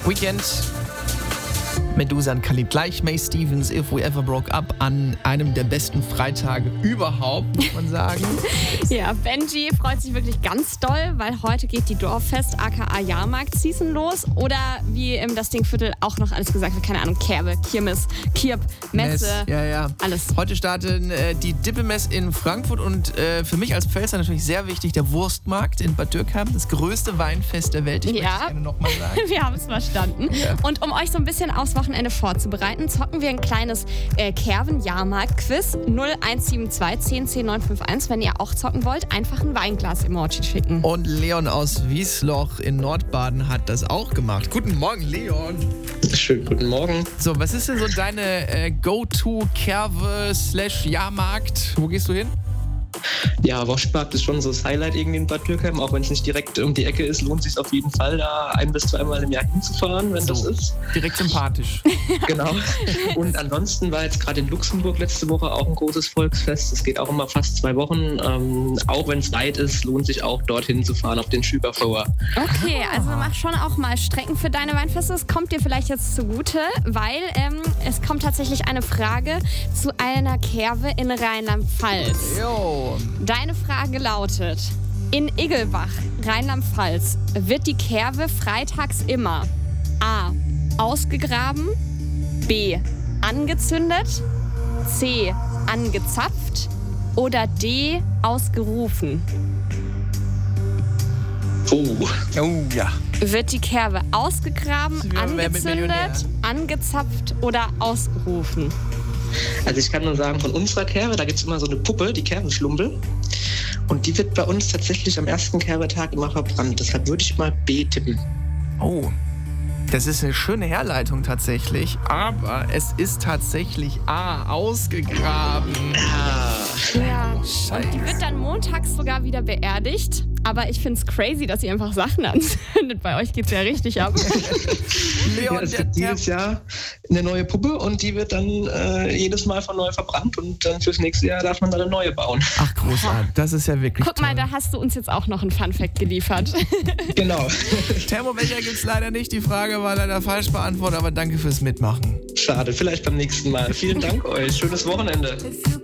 Weekend. Medusa und Khalid gleich. May Stevens, If We Ever Broke Up, an einem der besten Freitage überhaupt, muss man sagen. Ja, Benji freut sich wirklich ganz doll, weil heute geht die Dorffest aka Jahrmarkt-Season los. Oder wie im das Dingviertel auch noch alles gesagt wird, keine Ahnung, Kerbe, Kirmes, Kirb, Messe, alles. Heute starten die Dippemess in Frankfurt und für mich als Pfälzer natürlich sehr wichtig, der Wurstmarkt in Bad Dürkheim, das größte Weinfest der Welt. Ich möchte es gerne nochmal sagen. Wir haben es verstanden. Ja. Und um euch so ein bisschen aufs Wochenende vorzubereiten, zocken wir ein kleines Kerven-Jahrmarkt-Quiz 0172 10 10 951. Wenn ihr auch zocken wollt, einfach ein Weinglas-Emoji schicken. Und Leon aus Wiesloch in Nordbaden hat das auch gemacht. Guten Morgen, Leon. Schönen guten Morgen. So, was ist denn so deine Go-To-Kerve/Jahrmarkt? Wo gehst du hin? Ja, Wurstmarkt ist schon so das Highlight irgendwie in Bad Dürkheim. Auch wenn es nicht direkt um die Ecke ist, lohnt es sich auf jeden Fall, da 1 bis 2 Mal im Jahr hinzufahren, wenn das ist. Direkt sympathisch. Genau. Und ansonsten war jetzt gerade in Luxemburg letzte Woche auch ein großes Volksfest. Das geht auch immer fast 2 Wochen. Auch wenn es weit ist, lohnt sich auch dorthin zu fahren auf den Schüberfauer. Okay, also mach schon auch mal Strecken für deine Weinfeste. Das kommt dir vielleicht jetzt zugute, weil es kommt tatsächlich eine Frage zu einer Kerve in Rheinland-Pfalz. Jo. Deine Frage lautet: In Iggelbach, Rheinland-Pfalz, wird die Kerve freitags immer A. ausgegraben, B. angezündet, C. angezapft oder D. ausgerufen? Oh ja. Wird die Kerve ausgegraben, angezündet, angezapft oder ausgerufen? Also ich kann nur sagen, von unserer Kerve, da gibt es immer so eine Puppe, die Kervenschlumpel. Und die wird bei uns tatsächlich am ersten Kervetag immer verbrannt. Deshalb würde ich mal B tippen. Oh, das ist eine schöne Herleitung tatsächlich. Aber es ist tatsächlich A, ausgegraben. Ja, und die wird dann montags sogar wieder beerdigt. Aber ich finde es crazy, dass ihr einfach Sachen anzündet. Bei euch geht es ja richtig ab. Leon, es gibt jedes Jahr eine neue Puppe und die wird dann jedes Mal von neu verbrannt und dann fürs nächste Jahr darf man dann eine neue bauen. Ach, großartig. Das ist ja wirklich Guck toll. mal, da hast du uns jetzt auch noch einen Funfact geliefert. Genau. Thermobecher gibt's leider nicht. Die Frage war leider falsch beantwortet, aber danke fürs Mitmachen. Schade, vielleicht beim nächsten Mal. Vielen Dank euch. Schönes Wochenende.